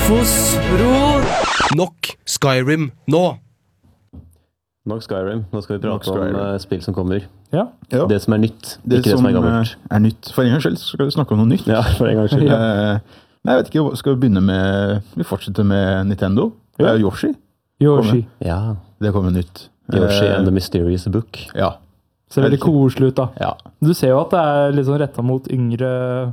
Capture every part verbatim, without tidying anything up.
Fosro. Nok Skyrim nå. Nok Skyrim. Nå skal vi prate om uh, spill som kommer. Ja. Ja. Det som er nytt, Det ikke det som som er gammelt. eh, er nytt. For en gang selv skal vi snakke om noe nytt. Ja, for en gang skyld. Eh, nei, jeg vet ikke, skal vi begynne med, vi fortsetter med Nintendo. Det er jo Yoshi. Yoshi. Ja, Det kommer nytt. Yoshi Eh, and the Mysterious Book. Ja. Ser veldig koselig ut da. Ja. Du ser jo at det er litt sånn rettet mot yngre,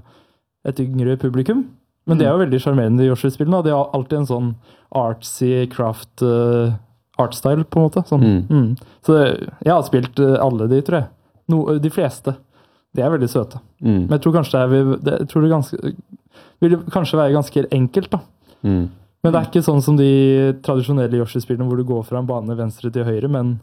et yngre publikum. Men det er jo veldig charmerende i Yoshi-spillene. De har alltid en sånn artsy craft uh, artstyle, på en måte. Sånn. Mm. Mm. Så jeg har spilt uh, alle de, tror jeg. No, de fleste. De er veldig søte. Mm. Men jeg tror kanskje det, er, vil- det jeg tror det ganske, vil kanskje være ganske enkelt, da. Mm. Men det er ikke sånn som de tradisjonelle Yoshi-spillene hvor du går fra en bane venstre til høyre, men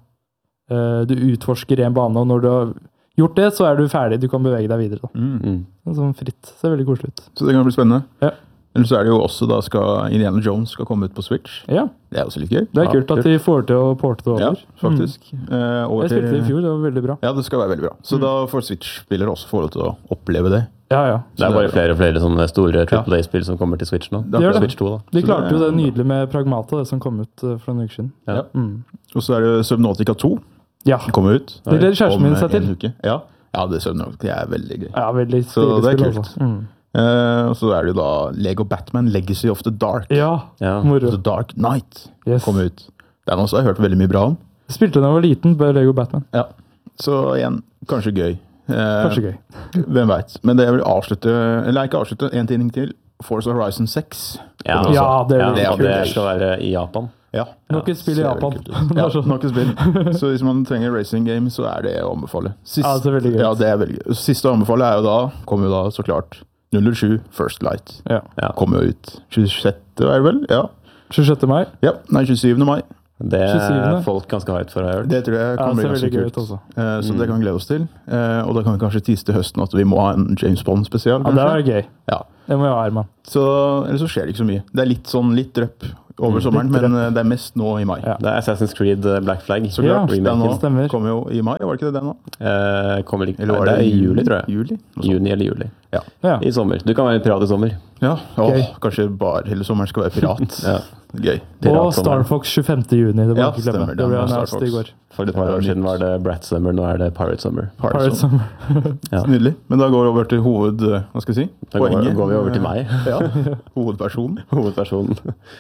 uh, du utforsker en bane, og når du har gjort det, så er du ferdig. Du kan bevege deg videre. Da. Mm. Mm. Sånn fritt. Ser veldig koselig ut. Så det kan bli spennende. Ja. Eller så er det jo også da skal Indiana Jones skal komme ut på Switch. Ja, Det er også litt gøy. det er Ja, kult at de får til å porte det Ja, over. faktisk. Eh, over Jeg spilte det i til- fjor, det var veldig bra. Ja, det skal være veldig bra. Så da får Switch-spillere også få lov til å oppleve det. Ja, ja. Det er bare flere og flere sånne store Triple A-spill som kommer til Switch nå. Det gjør det. Switch to, da. De Så klarte det jo er- det nydelig med Pragmata, det som kom ut uh, for en uke siden. Ja. Mm. Og så er det Subnautica to Ja, som kommer ut. det gleder kjæresten min om, seg eh, en til. uke. Ja, ja det Subnautica er veldig gøy. Ja, veldig Så det er stilig spill, kult. altså. Mm. Eh, og så er det jo da Lego Batman Legacy of the Dark. Ja, Ja. moro. The Dark Knight Yes. kommer ut. Det er noe som jeg har hørt veldig mye bra om. Jeg spilte da jeg var liten, på Lego Batman. Ja. Så igjen, kanskje gøy. Eh, Kanskje gøy. Hvem vet. Men det jeg vil avslutte, eller ikke avslutte, en ting til. Forza Horizon seks. Ja, kommer også. Ja, det er ja, veldig og det kult. skal være i Japan. Ja. Nok et spill i ser Japan. veldig kult ut. Ja, nok et spill. Så hvis man trenger racing game, så er det å anbefale. Sist, Ja, det er veldig gøy. Ja, det er veldig gøy. Siste å anbefale er jo da, kommer jo da så klart null null sju First Light. Ja. Ja. Kommer jo ut tjuesjette, er det vel? Ja. tjuesjette mai. ja. Nei, tjuesyvende mai. Det er tjuesjuende. folk ganske hyped for, har jeg hørt. Det tror jeg Ja, kan det bli ser ganske veldig gøy kult. ut også. Eh, så det kan vi glede oss til. Eh, og da kan vi kanskje tease til høsten at vi må ha en James Bond spesial. Ja, det kanskje? er gøy. Ja. Det må jeg ha, Herman. Så, eller så skjer det ikke så mye. Det er litt sånn, litt drøpp over sommeren, Litt men eh, det er mest nå i mai. Ja. Det er Assassin's Creed eh, Black Flag. Så klart, Ja, den nå stemmer. kommer jo i mai, var det ikke det den nå? Eh, kommer ikke, Eller var det er i juli, tror jeg. Juli? Noe sånt. Juni eller juli. Ja. I sommer. Du kan være pirat i sommer. Ja, Åh, Gøy. kanskje bare hele sommeren skal være pirat. Ja. Gøy. Og Piratsommer. Star Fox tjuefemte juni. Det må Ja, jeg ikke glemme. stemmer, Det ble den var Star announced i Fox. går. For et par år siden var det Brat Summer, nå er det Pirate Summer. Pirate Summer. Ja. Nydelig. Men da går vi over til hoved... Hva skal jeg si? Da går, går vi over til meg, Ja, hovedpersonen. hovedpersonen.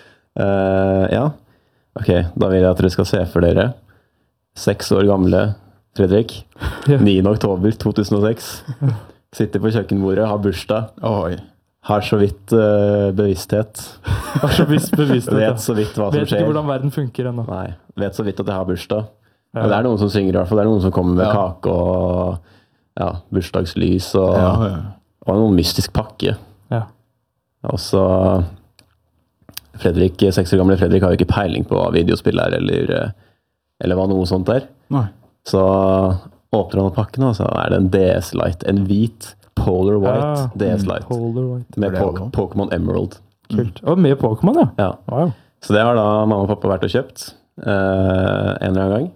Eh, ja, ok, da vil jeg at dere skal se for dere seks år gamle Fredrik, Ja. niende oktober to tusen og seks, sitter på kjøkkenbordet, har bursdag, Oi. har så vidt eh, bevissthet, Har så visst bevissthet. ja. vet så vidt hva som Vet ikke skjer. hvordan verden funker ennå. Nei, vet så vidt at jeg har bursdag. Ja. Men det er noen som synger i hvert fall, det er noen som kommer med Ja. kake og ja, bursdagslys og, Ja, ja. og noen mystisk pakke. Ja. Og så Fredrik, seks år gamle Fredrik har jo ikke peiling på hva videospill er, eller, eller hva noe sånt er. Nei. Så åpner han opp pakken, og så er det en D S Lite, en hvit Polar White Ah, D S Lite, Polar White. med Det er det Pok- også. Pokémon Emerald. Kult. Og med Pokémon, ja. Ja. Wow. Så det har da mamma og pappa vært og kjøpt eh, en eller annen gang.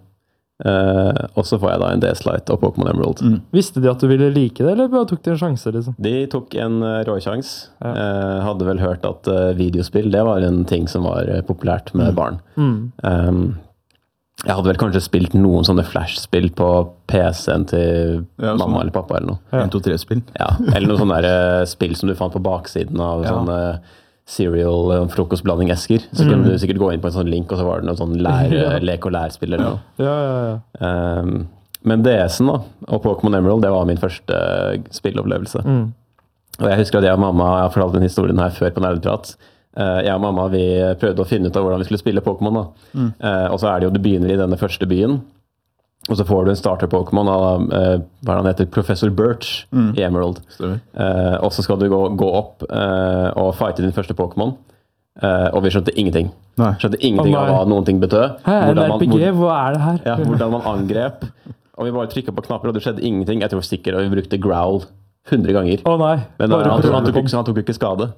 Eh, og så får jeg da en D S Lite og Pokémon Emerald. Mm. Visste de at du ville like det, eller bare tok de en sjanse, liksom? De tok en uh, råsjans. Ja. Eh, hadde vel hørt at eh, videospill, det var en ting som var eh, populært med barn. Mm. Um, jeg hadde vel kanskje spilt noen sånne flashspill på P C-en til Ja, sånn. mamma eller pappa eller noe. Ja. En, to, tre spill. Ja, eller noen sånne der, eh, spill som du fant på baksiden av Ja. sånne cereal eh, frokostblanding-esker. Så kunne du sikkert gå inn på en sånn link, og så var det noen sånn lær, Ja. lek- og lærspill eller noe. Ja, ja, ja. Um, men D S-en da, og Pokémon Emerald, det var min første eh, spillopplevelse. Mm. Og jeg husker at jeg og mamma, jeg har fortalt den historien her før på Nerdeprat. Uh, jeg og mamma vi prøvde å finne ut av hvordan vi skulle spille Pokémon. da. Mm. Uh, og så er det jo, du begynner i denne første byen, og så får du en starter-Pokémon av uh, hva er det han heter, Professor Birch Mm. i Emerald. Stemmer. Uh, og så skal du gå, gå opp uh, og fighte din første Pokémon. Uh, og vi skjønte ingenting. Nei. Skjønte ingenting Å, av nei. hva noen ting betød. Hæ, en Hvordan man- R P G, hvor- hva er det her? ja, hvordan man angrep. Og vi bare trykket på knapper, og det skjedde ingenting. Jeg tror sikkert at vi brukte growl hundre ganger. Å nei. Men Bare uh, han, tok, han, tok prøve. ikke, han tok ikke skade.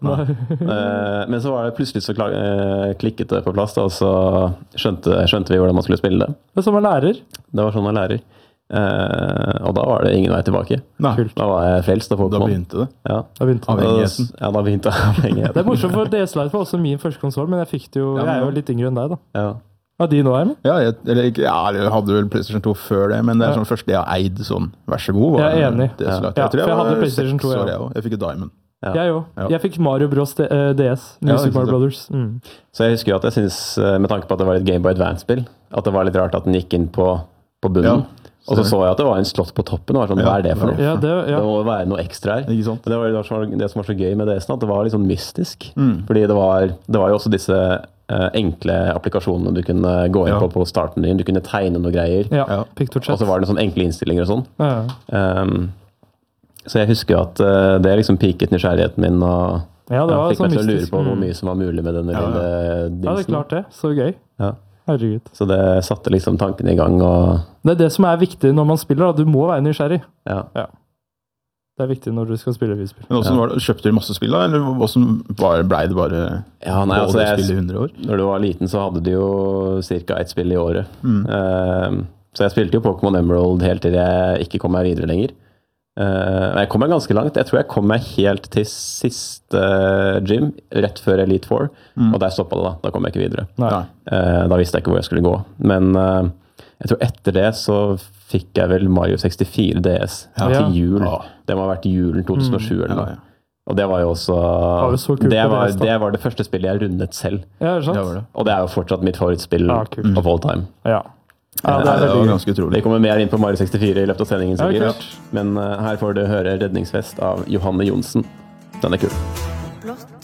Eh, men så var det plutselig så kla- eh, klikket det på plass, da, og så skjønte, skjønte vi hvordan man skulle spille det. Det er som en lærer. Det var sånn man lærer. Eh, og da var det ingen vei tilbake. Nei, Kult. Da var jeg frelst av da Pokémon. begynte det. Ja. Da begynte det. Avhengigheten. Ja, da begynte avhengigheten. Det er morsomt, for D S Lite var også min første konsol, men jeg fikk det jo, Ja, men jeg er jo ja. litt yngre enn deg, da. Ja. Var de nå her, Ja, jeg, eller ikke, ja, jeg hadde vel PlayStation to før det, men det er Ja. sånn først det jeg har eid sånn, vær så god. Jeg er enig. Det, så Ja. lett. Ja, jeg tror jeg, for jeg var hadde PlayStation to, seks ja. år, jeg også. Jeg fikk et Diamond. Ja. Jeg òg. Ja. Jeg fikk Mario Bros. D- eh, D S. New Ja, Super ikke Mario sant. Brothers. Mm. Så jeg husker jo at jeg synes, eh, med tanke på at det var et Game Boy Advance-spill, at det var litt rart at den gikk inn på, på bunnen. Ja. Og så så jeg at det var en slott på toppen. Og var sånn, Ja, hva er det for ja. noe? Ja, det, ja. Det må være noe ekstra her. Ikke sant? Men det var det som var, det som var så gøy med D S-en, at det var litt sånn mystisk. Mm. Fordi det var, det var jo også disse eh, enkle applikasjonene du kunne gå inn Ja. på på starten din. Du kunne tegne noe greier. ja. Ja. Og PictoChat. så var det sånne enkle innstillinger og sånn. Ja. Um, så jeg husker jo at eh, det liksom piket nysgjerrigheten min, og ja, det ja, var fikk sånn meg til å lure mystisk. på hvor Mm. mye som var mulig med denne Ja, ja. lille Ja, det er dingsen. klart det. Så gøy. Ja. Herregud. Så det satte liksom tankene i gang, og Det er det som er viktig når man spiller. Da. Du må være nysgjerrig. ja. Det er viktig når du skal spille videospill. Men hvordan Ja. var det? Kjøpte du masse spill da, eller hvordan var, ble det bare Ja, nei, altså, både spill i jeg, hundre år? når du var liten, så hadde du jo ca. ett spill i året. Mm. Eh, så jeg spilte jo Pokémon Emerald helt til jeg ikke kom meg videre lenger. Eh, jeg kom meg ganske langt. Jeg tror jeg kom meg helt til siste gym, rett før Elite Four. Mm. Og der stoppa det, da. Da kom jeg ikke videre. Nei. Nei. Eh, da visste jeg ikke hvor jeg skulle gå. Men eh, jeg tror etter det så fikk jeg vel Mario sekstifire D S Ja. til jul. Ja. Det må ha vært julen to tusen og sju eller Ja, noe. ja. Og det var jo også var jo så kult det, på var, D S da. det var det første spillet jeg rundet selv. Ja, er det sant? Det var det. Og det er jo fortsatt mitt favorittspill Ja, kult. of all time. Ja. Ja, det Ja, er det var veldig gøy. ganske utrolig. Vi kommer mer inn på Mario sekstifire i løpet av sendingen, Ja, sikkert. kult. Men eh, her får du høre Redningsvest av Johanne Johnsen. Den er kul. Blått